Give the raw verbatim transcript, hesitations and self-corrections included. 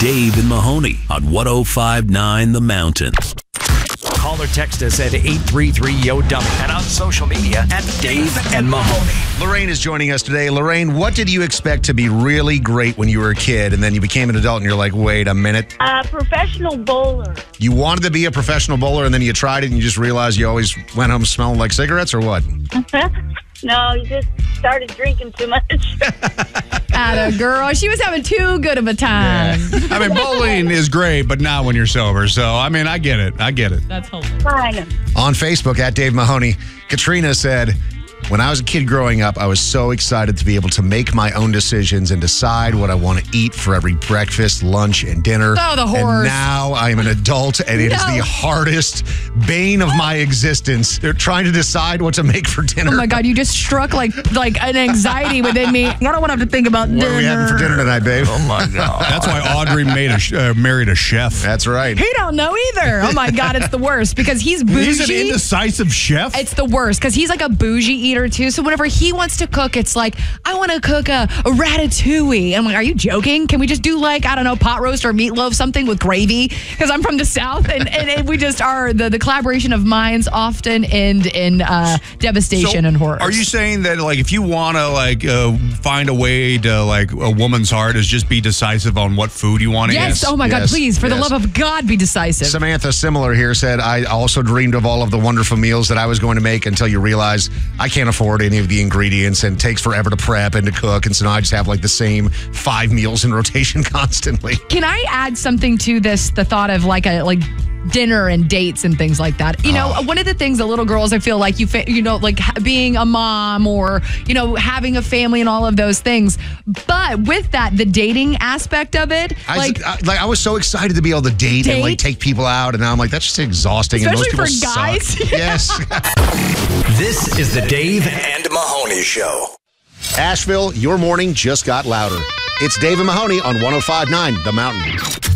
Dave and Mahoney on one oh five point nine The Mountain. Call or text us at eight three three Y O W and on social media at Dave and Mahoney. Lorraine is joining us today. Lorraine, what did you expect to be really great when you were a kid and then you became an adult and you're like, wait a minute? A professional bowler. You wanted to be a professional bowler and then you tried it and you just realized you always went home smelling like cigarettes or what? No, you just started drinking too much. Atta girl. She was having too good of a time. I mean, bowling is great, but not when you're sober. So, I mean, I get it. I get it. That's hilarious. Fine. On Facebook, at Dave Mahoney, Katrina said, when I was a kid growing up, I was so excited to be able to make my own decisions and decide what I want to eat for every breakfast, lunch, and dinner. Oh, the And horrors. now I am an adult, and it is No. the hardest bane of my existence. They're trying to decide what to make for dinner. Oh my God, you just struck like like an anxiety within me. I don't want to have to think about What dinner. are we having for dinner tonight, babe? Oh, my God. That's why Audrey made a sh- uh, married a chef. That's right. He don't know either. Oh my God, it's the worst because he's bougie. He's an indecisive chef? It's the worst because he's like a bougie eater too. So whenever he wants to cook, it's like, I want to cook a, a ratatouille. I'm like, are you joking? Can we just do like, I don't know, pot roast or meatloaf, something with gravy? Because I'm from the South and, and, and we just are, the, the collaboration of minds often end in uh, devastation So, and horror. Are you saying that, like, if you want to, like, uh, find a way to, like, a woman's heart is just be decisive on what food you want to eat? Yes. Oh my God, Yes. please, for Yes. the love of God, be decisive. Samantha, similar here, said, I also dreamed of all of the wonderful meals that I was going to make until you realize I can't afford any of the ingredients and it takes forever to prep and to cook. And so now I just have like the same five meals in rotation constantly. Can I add something to this? The thought of like a like dinner and dates and things like that. You know, Oh. one of the things that little girls, I feel like you, fa- you know, like ha- being a mom or you know having a family and all of those things. But with that, the dating aspect of it, I, like. I, like I was so excited to be able to date, and like Date? take people out. And now I'm like, that's just exhausting. Especially and most people for guys. suck. Yes. This is the Dave and Mahoney Show. Asheville, your morning just got louder. It's Dave and Mahoney on one oh five point nine The Mountain.